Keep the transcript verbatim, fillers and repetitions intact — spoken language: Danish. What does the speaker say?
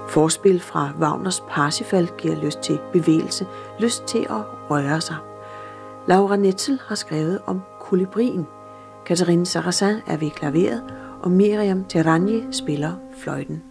Forspil fra Wagners Parsifal giver lyst til bevægelse, lyst til at røre sig. Laura Netzel har skrevet om kolibrien. Catherine Sarrazin er ved klaveret, og Miriam Terragni spiller fløjten.